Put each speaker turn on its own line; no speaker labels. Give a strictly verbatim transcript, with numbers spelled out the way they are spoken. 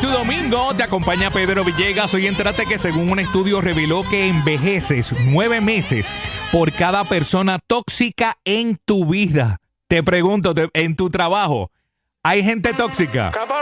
tu domingo. Te acompaña Pedro Villegas. Hoy entérate que según un estudio reveló que envejeces nueve meses por cada persona tóxica en tu vida. Te pregunto, te- en tu trabajo, ¿hay gente tóxica?